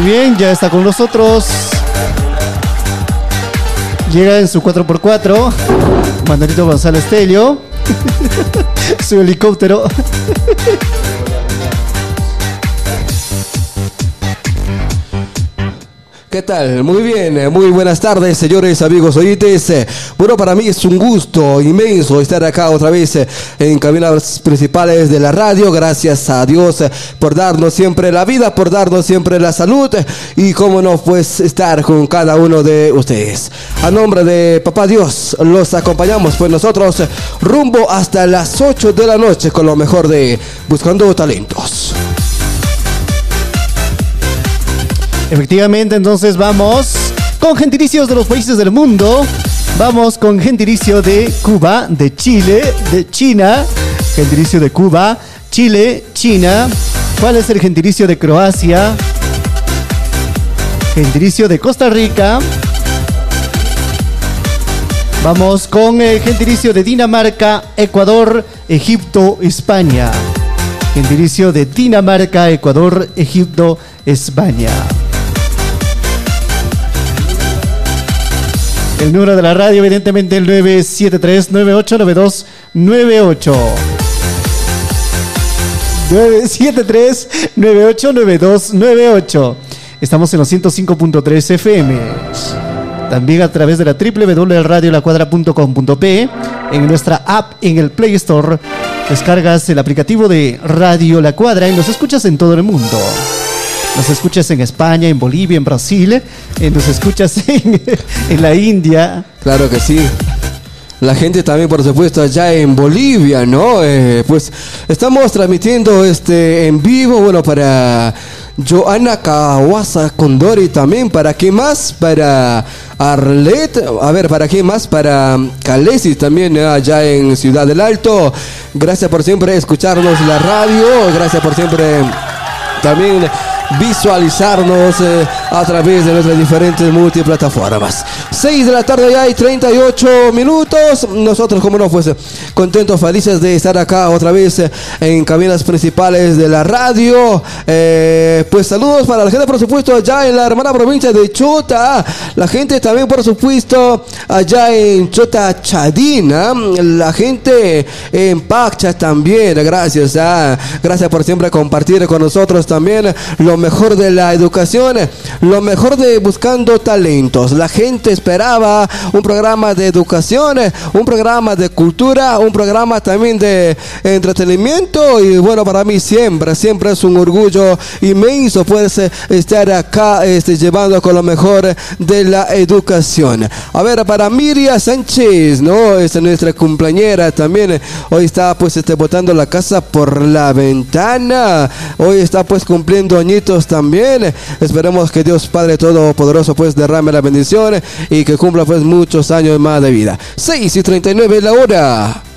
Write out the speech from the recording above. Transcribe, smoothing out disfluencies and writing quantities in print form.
Muy bien, ya está con nosotros. Llega en su 4x4 Manuelito González Tello. Su helicóptero. ¿Qué tal? Muy bien, muy buenas tardes, señores, amigos oyentes. Bueno, para mí es un gusto inmenso estar acá otra vez en cabinas principales de la radio. Gracias a Dios por darnos siempre la vida, por darnos siempre la salud y cómo no, pues estar con cada uno de ustedes. A nombre de Papá Dios, los acompañamos pues nosotros rumbo hasta las 8 de la noche con lo mejor de Buscando Talentos. Efectivamente, entonces vamos con gentilicios de los países del mundo. Vamos con gentilicio de Cuba, de Chile, de China. Gentilicio de Cuba, Chile, China. ¿Cuál es el gentilicio de Croacia? Gentilicio de Costa Rica. Vamos con gentilicio de Dinamarca, Ecuador, Egipto, España. Gentilicio de Dinamarca, Ecuador, Egipto, España. El número de la radio, evidentemente, el 973-989298. 973-989298. Estamos en los 105.3 FM. También a través de la www.radiolacuadra.com.pe. En nuestra app, en el Play Store, descargas el aplicativo de Radio La Cuadra y nos escuchas en todo el mundo. Nos escuchas en España, en Bolivia, en Brasil, nos escuchas en la India. Claro que sí. La gente también, por supuesto, allá en Bolivia, ¿no? Pues estamos transmitiendo en vivo, bueno, para Joana Kawasa Condori también. ¿Para qué más? Para Arlet. A ver, ¿para qué más? Para Calesi también, allá en Ciudad del Alto. Gracias por siempre escucharnos la radio. Gracias por siempre también visualizarnos a través de nuestras diferentes multiplataformas. 6 de la tarde ya hay 38 minutos. Nosotros, como no, pues contentos, felices de estar acá otra vez en cabinas principales de la radio. Pues saludos para la gente, por supuesto, allá en la hermana provincia de Chota. La gente también, por supuesto, allá en Chota Chadina. La gente en Pacha también. Gracias. Gracias por siempre compartir con nosotros también lo mejor de la educación, lo mejor de Buscando Talentos. La gente esperaba un programa de educación, un programa de cultura, un programa también de entretenimiento. Y bueno, para mí siempre es un orgullo inmenso pues estar acá llevando con lo mejor de la educación. A ver, para Miriam Sánchez, ¿no? Es nuestra cumpleañera también. Hoy está pues botando la casa por la ventana. Hoy está pues cumpliendo añitos también. Esperemos que Dios Padre Todopoderoso pues derrame la bendición y que cumpla pues muchos años más de vida. 6:39 la hora.